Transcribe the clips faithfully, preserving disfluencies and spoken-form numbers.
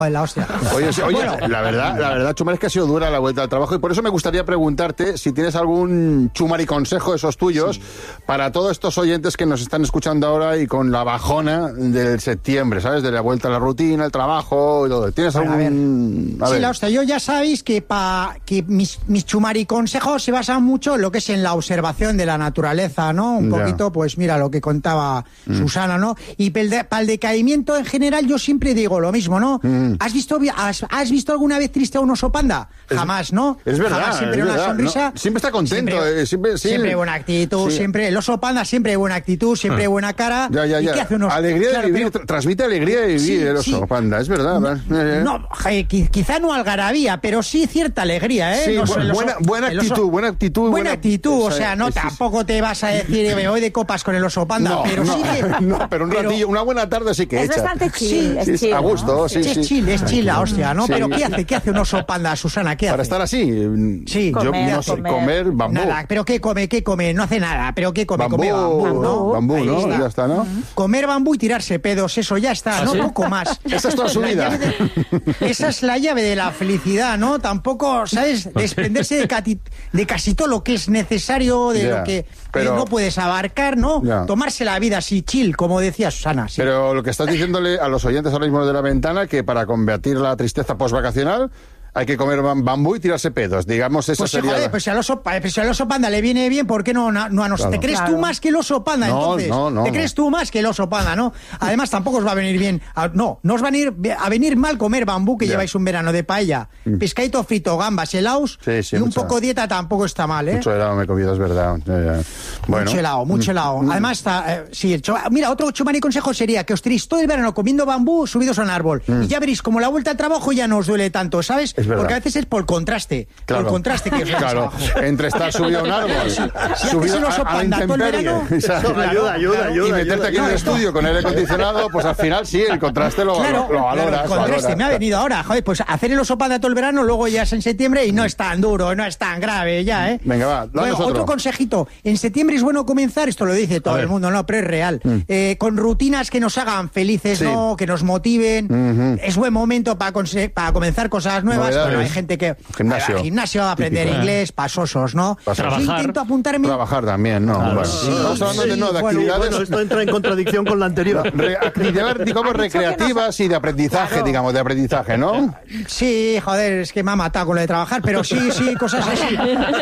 en la hostia. Oye, oye Bueno. la verdad, la verdad, Chumari, es que ha sido dura la vuelta al trabajo y por eso me gustaría preguntarte si tienes algún Chumari consejo, esos tuyos, sí, para todos estos oyentes que nos están escuchando ahora y con la bajona del septiembre, ¿sabes? De la vuelta a la rutina, el trabajo y todo. ¿Tienes Bueno, algún...? A ver. A sí, ver. La hostia, yo ya sabéis que, pa, que mis, mis Chumari consejos se basan mucho en lo que es en la observación de la naturaleza, ¿no? Un ya. poquito, pues mira, lo que contaba mm. Susana, ¿no? Y para el decaimiento en general yo siempre digo lo mismo, ¿no? Mm. ¿Has visto has, has visto alguna vez triste a un oso panda? Es, Jamás, ¿no? Es verdad. Jamás, siempre es una verdad, sonrisa. No, siempre está contento. Siempre, eh, siempre, sí. siempre buena actitud, sí. siempre. El oso panda siempre buena actitud, siempre buena cara. Ya, ya, ya. ¿Y qué hace unos... Alegría claro, de vivir, pero... transmite alegría de vivir sí, el oso sí. panda, es verdad. No, no eh, quizá no algarabía, pero sí cierta alegría, ¿eh? Sí, no, bu buena, oso, buena, actitud, oso, buena actitud, buena buena actitud. Buena, o sea, no, es, tampoco te vas a decir me voy de copas con el oso panda, no, pero no, sí que... No, pero un ratillo, pero, una buena tarde sí que es echa. Es bastante chill, sí, es chill, a gusto, ¿no? sí, sí. Es chill, es chill la hostia, ¿no? Sí. Pero ¿qué hace? ¿Qué hace un oso panda, Susana? ¿Qué hace? Para estar así, sí. comer, yo no sé, comer. comer bambú. Nada, pero ¿qué come? ¿Qué come? No hace nada, pero ¿qué come? Bambú, come bambú, ¿no? Bambú, Ahí ¿no? está. Ya está, ¿no? Comer bambú y tirarse pedos, eso ya está, ¿Ah, no sí? poco más. Esa es toda su vida. De, esa es la llave de la felicidad, ¿no? Tampoco, ¿sabes? Desprenderse de, cati, de casi todo lo que es necesario, de yeah, lo que pero, eh, no puedes abarcar, ¿no? Yeah. Tomarse la vida así chill, como decía Susana. Sí. Pero lo que estás diciéndole a los oyentes ahora mismo de La Ventana, que para combatir la tristeza postvacacional hay que comer bambú y tirarse pedos, digamos, eso pues, sería... Joder, la... pues si al oso, pues si al oso panda le viene bien, ¿por qué no, no, no a nosotros? Claro. ¿Te crees Claro. tú más que el oso panda, no, entonces? No, no, ¿Te no. crees tú más que el oso panda, no? Además, tampoco os va a venir bien... A, no, no os va a venir, a venir mal comer bambú, que yeah. lleváis un verano de paella, mm. pescadito frito, gambas, helados, sí, sí, y un mucho, poco dieta tampoco está mal, ¿eh? Mucho helado me he comido, es verdad. Ya, ya. Bueno. Mucho helado, mucho helado. Mm. Además, está, eh, sí, el mira, otro Chumari consejo sería que os tiréis todo el verano comiendo bambú subidos a un árbol, mm. y ya veréis como la vuelta al trabajo ya no os duele tanto, ¿sabes? Porque a veces es por contraste. Claro. El contraste que os claro, entre estar subido a un árbol, sí. Si subido haces el oso a, a la panda todo el verano, claro, ayuda, ayuda, claro, ayuda, y meterte ayuda, aquí en el estudio con aire acondicionado, pues al final sí, el contraste lo, claro, lo, lo valoras. Claro, el contraste valoras. me ha venido ahora, joder, pues hacer el oso panda todo el verano, luego ya es en septiembre y no es tan duro, no es tan grave ya, ¿eh? Venga, va, bueno, otro. otro consejito, en septiembre es bueno comenzar, esto lo dice todo el mundo, no, pero es real, mm. eh, con rutinas que nos hagan felices, sí. ¿no? Que nos motiven, mm-hmm. es buen momento para, para comenzar cosas nuevas, pero hay gente que... Gimnasio. Al gimnasio, aprender Típico, inglés, ¿eh? Pasosos, ¿no? Trabajar. Yo intento apuntarme... Trabajar también, ¿no? Claro. Bueno, sí, estamos hablando sí, de, no, de bueno, actividades... Bueno, esto entra en contradicción con la anterior. Re, actividades, digamos, recreativas y de aprendizaje, claro. digamos, de aprendizaje, ¿no? Sí, joder, es que me ha matado con lo de trabajar, pero sí, sí, cosas así.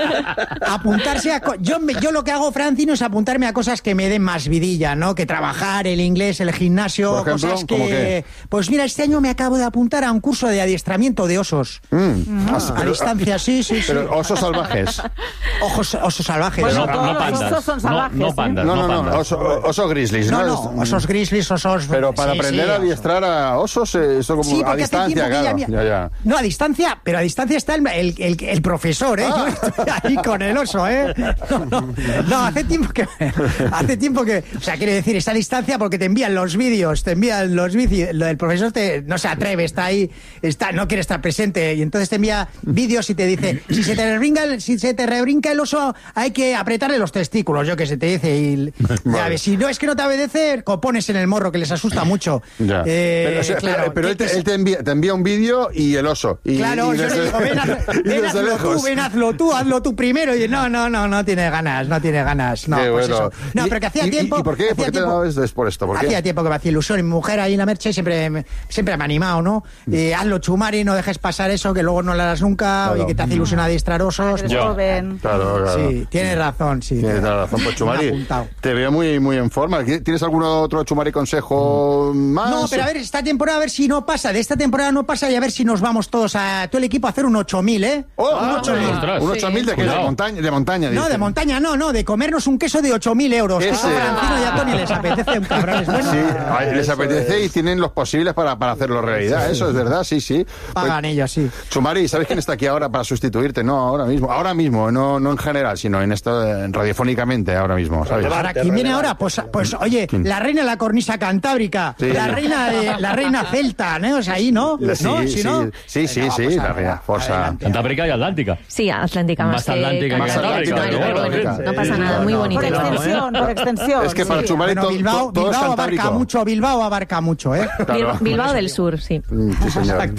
Apuntarse a... Yo, me, yo lo que hago, Francino, es apuntarme a cosas que me den más vidilla, ¿no? Que trabajar, el inglés, el gimnasio, Por ejemplo, cosas que... ¿cómo qué? Pues mira, este año me acabo de apuntar a un curso de adiestramiento de osos. Mm. Ah, Ah, a pero, distancia, sí, sí, sí. Pero osos salvajes. Ojos, osos salvajes. Bueno, no, todos no los pandas. osos son salvajes, no, no ¿eh? pandas. No, no, no, no, pandas. oso, oso grizzlies, ¿no? No, no, osos grizzlies, osos... Pero para sí, aprender sí, a adiestrar a osos, eh, eso como sí, a distancia, claro. Ya, ya, ya. No, a distancia, pero a distancia está el, el, el, el profesor, ¿eh? Ah. Yo estoy ahí con el oso, ¿eh? No, no, no, hace tiempo que... Hace tiempo que... O sea, quiere decir, está a distancia porque te envían los vídeos, te envían los vídeos, el profesor te, no se atreve, está ahí, está, no quiere estar presente, y entonces te envía vídeos y te dice, si se te rebrinca el, si se te rebrinca el oso, hay que apretarle los testículos, yo que sé, te dice, y vale. ya ves, si no es que no te obedece, pones en el morro, que les asusta mucho. Ya. Eh, pero o sea, claro, pero, pero que, él, te, que, él te, envía, te envía un vídeo y el oso. Y, claro, y yo desde, le digo, ven, haz, ven hazlo lejos. tú, ven hazlo tú, hazlo tú primero. Y no, no, no, no tiene ganas, no tiene ganas. No, Qué pues bueno. eso. No, pero que hacía ¿Y, tiempo... ¿Y por qué? ¿Por qué te tiempo, dabas por esto? ¿Por qué? Hacía tiempo que me hacía ilusión. Y mi mujer ahí en la Merche siempre, me- siempre me ha animado, ¿no? Eh, hazlo, Chumari, no dejes pasar eso, que luego no lo harás nunca, Claro. y que te hace ilusión adiestrar osos. Eres Yo. joven. Claro, claro. Sí, tienes razón, sí. Tienes toda la razón, pues Me ha Chumari, apuntado. te veo muy, muy en forma. ¿Tienes algún otro Chumari consejo más? No, pero a ver, esta temporada, a ver si no pasa, de esta temporada no pasa, y a ver si nos vamos todos a todo el equipo a hacer un ocho mil, ¿eh? Oh, un ah, ocho mil. ostras. Un ocho mil de, qué, de Cuidado. montaña, de montaña. No, dice. de montaña no, no, de comernos un queso de ocho mil euros. Ese. Eso a Francino y a Tony les apetece un cabrón. Es bueno. Sí, ay, les apetece y tienen los posibles para, para hacerlo realidad, eso es verdad, sí, sí. Pagan ellos, sí. Chumari, ¿sabes quién está aquí ahora para sustituirte? No, ahora mismo. Ahora mismo, no, no en general, sino en esto, eh, radiofónicamente, ahora mismo, ¿sabes? ¿Para quién viene ahora? Pues, pues oye, la reina de la cornisa cantábrica, Sí. la reina de, la reina celta, ¿no? O sea, ahí, ¿no? Sí, ¿No? sí, ¿Sí, no? sí, sí, Venga, sí, vamos a la ver, reina, forza. adelante. Cantábrica y Atlántica. Sí, Atlántica más, Más que Atlántica que Más Cantábrica, Atlántica, pero claro, bueno, Atlántica. no pasa nada, muy bonito. Por todo, ¿eh? extensión, por extensión. Es que para el sí. Chumari Bueno, to- Bilbao, to- todo es Bilbao abarca cantábrico. mucho, Bilbao abarca mucho, ¿eh? Claro. Bil- Bilbao del Sur, sí. Mm, sí, señor.